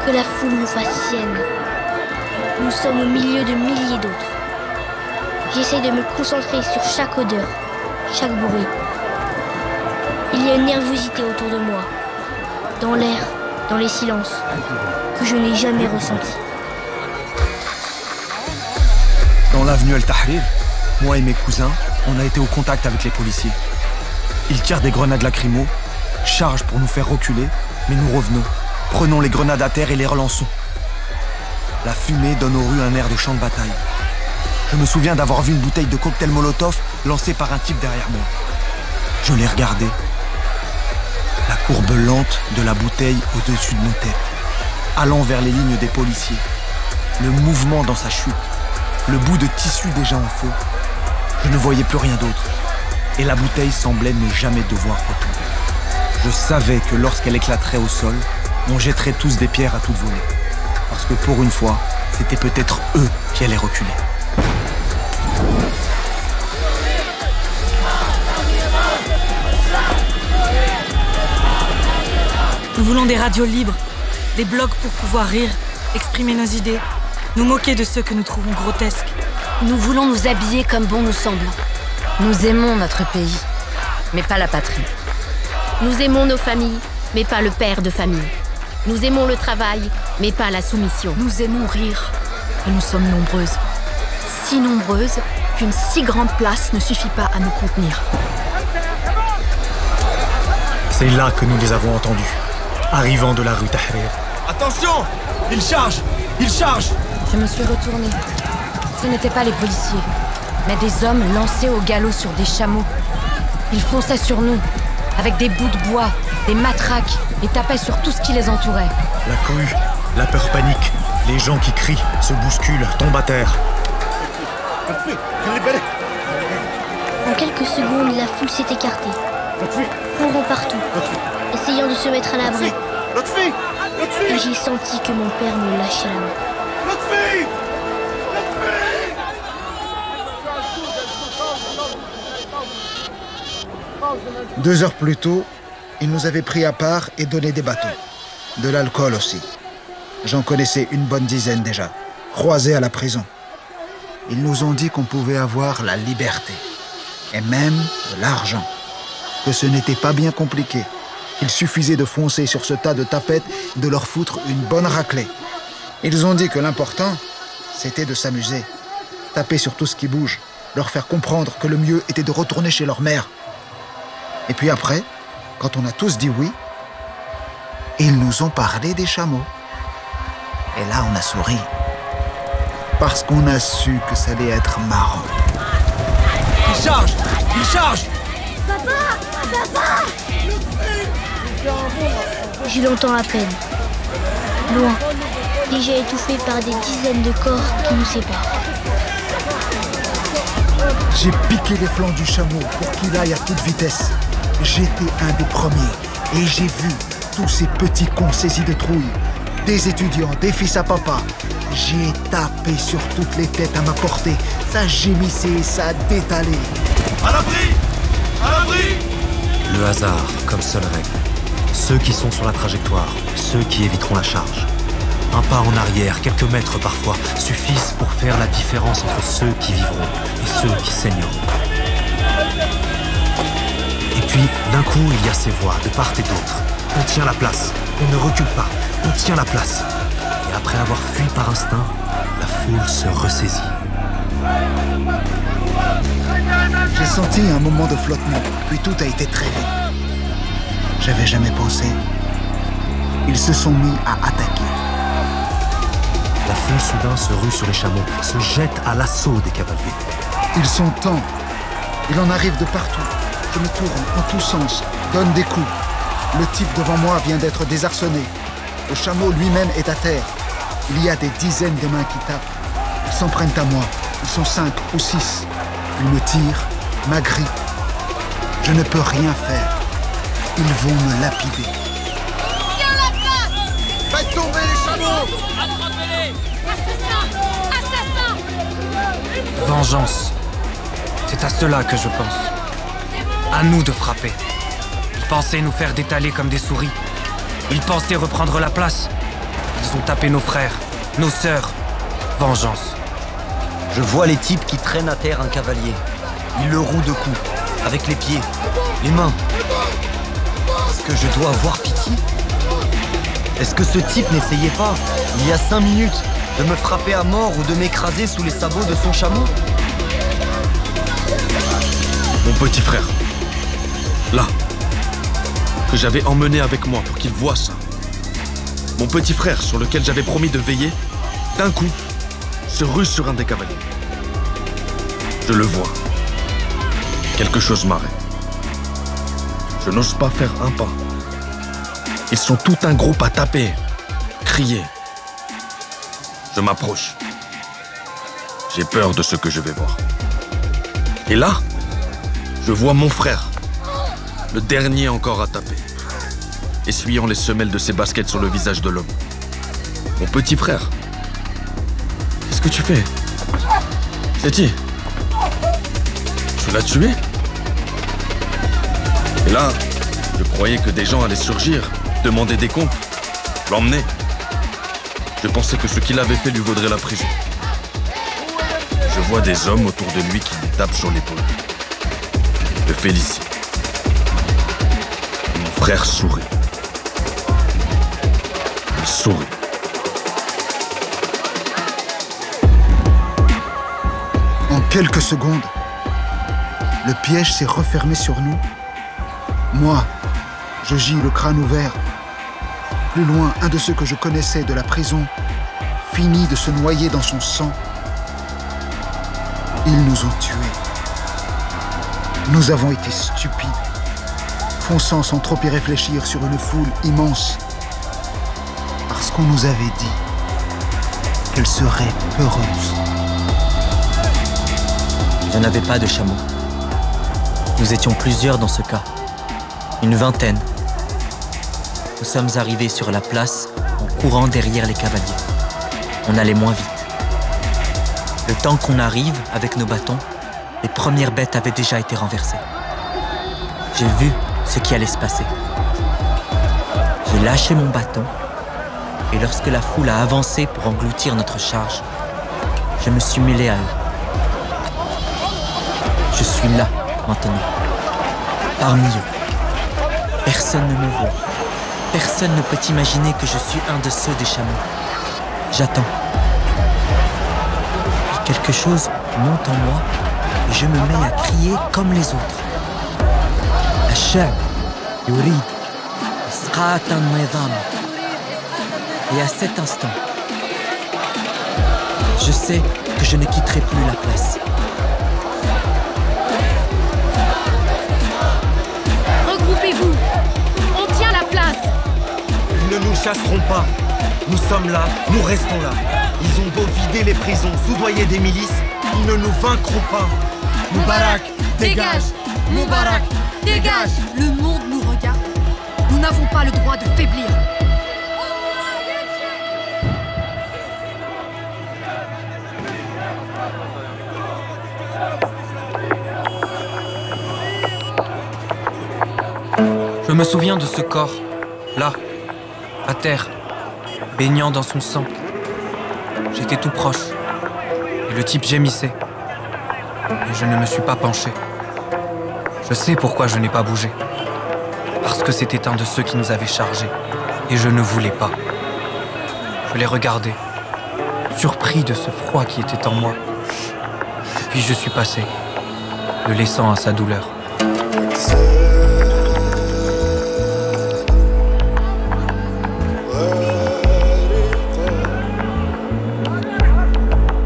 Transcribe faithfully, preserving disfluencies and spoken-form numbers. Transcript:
Que la foule nous fasse sienne. Nous sommes au milieu de milliers d'autres. J'essaie de me concentrer sur chaque odeur, chaque bruit. Il y a une nervosité autour de moi, dans l'air, dans les silences, que je n'ai jamais ressenti. Dans l'avenue El Tahrir, moi et mes cousins, on a été au contact avec les policiers. Ils tirent des grenades lacrymo, chargent pour nous faire reculer, mais nous revenons. Prenons les grenades à terre et les relançons. La fumée donne aux rues un air de champ de bataille. Je me souviens d'avoir vu une bouteille de cocktail Molotov lancée par un type derrière moi. Je l'ai regardée. La courbe lente de la bouteille au-dessus de nos têtes, allant vers les lignes des policiers. Le mouvement dans sa chute, le bout de tissu déjà en feu. Je ne voyais plus rien d'autre. Et la bouteille semblait ne jamais devoir retomber. Je savais que lorsqu'elle éclaterait au sol, on jetterait tous des pierres à toute volée. Parce que pour une fois, c'était peut-être eux qui allaient reculer. Nous voulons des radios libres, des blogs pour pouvoir rire, exprimer nos idées, nous moquer de ceux que nous trouvons grotesques. Nous voulons nous habiller comme bon nous semble. Nous aimons notre pays, mais pas la patrie. Nous aimons nos familles, mais pas le père de famille. Nous aimons le travail, mais pas la soumission. Nous aimons rire, et nous sommes nombreuses. Si nombreuses qu'une si grande place ne suffit pas à nous contenir. C'est là que nous les avons entendus, arrivant de la rue Tahrir. Attention! Ils chargent! Ils chargent! Je me suis retournée. Ce n'étaient pas les policiers, mais des hommes lancés au galop sur des chameaux. Ils fonçaient sur nous, avec des bouts de bois, des matraques, et tapaient sur tout ce qui les entourait. La cohue, la peur panique, les gens qui crient, se bousculent, tombent à terre. En quelques secondes, la foule s'est écartée, courant partout, essayant de se mettre à l'abri. Et j'ai senti que mon père me lâchait la main. Deux heures plus tôt, ils nous avaient pris à part et donné des bâtons. De l'alcool aussi. J'en connaissais une bonne dizaine déjà, croisés à la prison. Ils nous ont dit qu'on pouvait avoir la liberté, et même de l'argent. Que ce n'était pas bien compliqué, qu'il suffisait de foncer sur ce tas de tapettes et de leur foutre une bonne raclée. Ils ont dit que l'important, c'était de s'amuser, taper sur tout ce qui bouge, leur faire comprendre que le mieux était de retourner chez leur mère. Et puis après, quand on a tous dit oui, ils nous ont parlé des chameaux. Et là, on a souri. Parce qu'on a su que ça allait être marrant. Ils chargent! Ils chargent! Papa! Papa! Je l'entends à peine. Loin, déjà étouffé par des dizaines de corps qui nous séparent. J'ai piqué les flancs du chameau pour qu'il aille à toute vitesse. J'étais un des premiers et j'ai vu tous ces petits cons saisis de trouille. Des étudiants, des fils à papa. J'ai tapé sur toutes les têtes à ma portée. Ça gémissait, ça détalait. À l'abri! À l'abri! Le hasard comme seule règle. Ceux qui sont sur la trajectoire, ceux qui éviteront la charge. Un pas en arrière, quelques mètres parfois, suffisent pour faire la différence entre ceux qui vivront et ceux qui saigneront. Et puis, d'un coup, il y a ces voix de part et d'autre. On tient la place, on ne recule pas, on tient la place. Et après avoir fui par instinct, la foule se ressaisit. J'ai senti un moment de flottement, puis tout a été très vite. J'avais jamais pensé. Ils se sont mis à attaquer. La foule soudain se rue sur les chameaux, se jette à l'assaut des cavaliers. Ils sont tant. Il en arrive de partout. Je me tourne en tous sens, donne des coups. Le type devant moi vient d'être désarçonné. Le chameau lui-même est à terre. Il y a des dizaines de mains qui tapent. Ils s'en prennent à moi. Ils sont cinq ou six. Ils me tirent, m'agrippent. Je ne peux rien faire. Ils vont me lapider. Tiens la place! Faites tomber les chameaux! Attrapez-les! Assassin! Assassin! Vengeance. C'est à cela que je pense. À nous de frapper. Ils pensaient nous faire détaler comme des souris. Ils pensaient reprendre la place. Ils ont tapé nos frères, nos sœurs. Vengeance. Je vois les types qui traînent à terre un cavalier. Ils le rouent de coups, avec les pieds, les mains. Est-ce que je dois avoir pitié? Est-ce que ce type n'essayait pas, il y a cinq minutes, de me frapper à mort ou de m'écraser sous les sabots de son chameau? Mon petit frère, là, que j'avais emmené avec moi pour qu'il voie ça. Mon petit frère sur lequel j'avais promis de veiller, d'un coup, se rue sur un des cavaliers. Je le vois. Quelque chose m'arrête. Je n'ose pas faire un pas. Ils sont tout un groupe à taper, crier. Je m'approche. J'ai peur de ce que je vais voir. Et là, je vois mon frère, le dernier encore à taper, essuyant les semelles de ses baskets sur le visage de l'homme. Mon petit frère, qu'est-ce que tu fais? Seti, tu l'as tué? Et là, je croyais que des gens allaient surgir, demander des comptes, l'emmener. Je pensais que ce qu'il avait fait lui vaudrait la prison. Je vois des hommes autour de lui qui lui tapent sur l'épaule. Le félicite. Et mon frère sourit. Il sourit. En quelques secondes, le piège s'est refermé sur nous. Moi, je gis le crâne ouvert. Plus loin, un de ceux que je connaissais de la prison finit de se noyer dans son sang. Ils nous ont tués. Nous avons été stupides, fonçant sans trop y réfléchir sur une foule immense, parce qu'on nous avait dit qu'elle serait peureuse. Je n'avais pas de chameau. Nous étions plusieurs dans ce cas, une vingtaine. Nous sommes arrivés sur la place en courant derrière les cavaliers. On allait moins vite. Le temps qu'on arrive avec nos bâtons, les premières bêtes avaient déjà été renversées. J'ai vu ce qui allait se passer. J'ai lâché mon bâton et lorsque la foule a avancé pour engloutir notre charge, je me suis mêlé à eux. Je suis là, maintenant, parmi eux. Personne ne me voit. Personne ne peut imaginer que je suis un de ceux des chameaux. J'attends. Puis quelque chose monte en moi et je me mets à crier comme les autres. Hacham, Yurid, Isqat al-Nizam. Et à cet instant, je sais que je ne quitterai plus la place. Regroupez-vous. On tient la place. Ils ne nous chasseront pas. Nous sommes là, nous restons là. Ils ont beau vider les prisons, soudoyer des milices, ils ne nous vaincront pas. Moubarak, dégage! Moubarak, dégage! Le monde nous regarde. Nous n'avons pas le droit de faiblir. Je me souviens de ce corps, là, à terre, baignant dans son sang. J'étais tout proche, et le type gémissait. Et je ne me suis pas penché. Je sais pourquoi je n'ai pas bougé. Parce que c'était un de ceux qui nous avait chargés, et je ne voulais pas. Je l'ai regardé, surpris de ce froid qui était en moi. Et puis je suis passé, le laissant à sa douleur.